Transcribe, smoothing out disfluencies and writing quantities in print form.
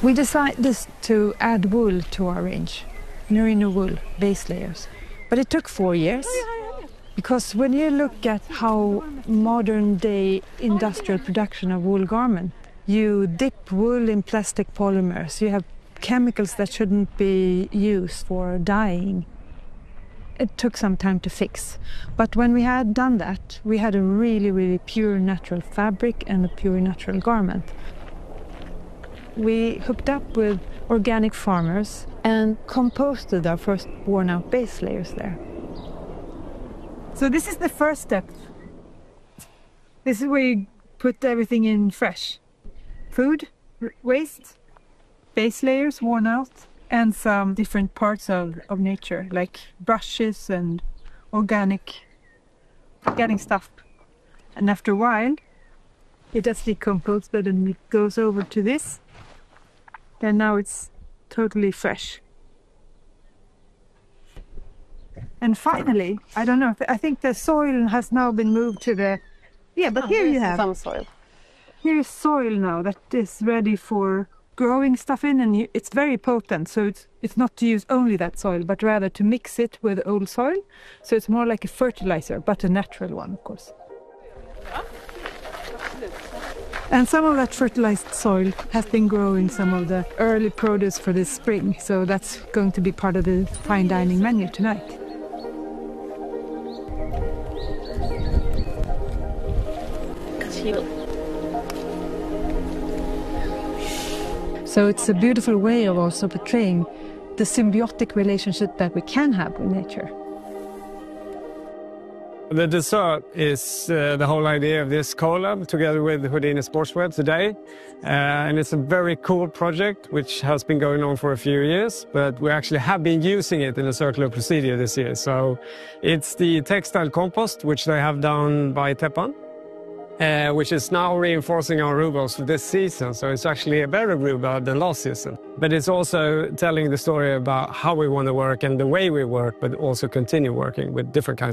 We decided to add wool to our range, merino wool base layers. But it took 4 years, because when you look at how modern day industrial production of wool garment, you dip wool in plastic polymers, you have chemicals that shouldn't be used for dyeing. It took some time to fix. But when we had done that, we had a really, really pure natural fabric and a pure natural garment. We hooked up with organic farmers and composted our first worn-out base layers there. So this is the first step. This is where you put everything in fresh. Food, waste, base layers worn out, and some different parts of nature, like brushes and organic stuff. And after a while, it does decompose, but then it goes over to this. And now it's totally fresh. And finally, I don't know, I think the soil has now been moved to the... Yeah, but here you have... some soil. Here is soil now that is ready for growing stuff in, and it's very potent, so it's not to use only that soil, but rather to mix it with old soil. So it's more like a fertilizer, but a natural one, of course. And some of that fertilized soil has been growing some of the early produce for this spring, so that's going to be part of the fine dining menu tonight. So it's a beautiful way of also portraying the symbiotic relationship that we can have with nature. The dessert is the whole idea of this collab together with Houdini Sportswear today. And it's a very cool project which has been going on for a few years, but we actually have been using it in a circular procedure this year. So it's the textile compost which they have done by Teppan, which is now reinforcing our rhubarb for this season. So it's actually a better rhubarb than last season. But it's also telling the story about how we want to work and the way we work, but also continue working with different kinds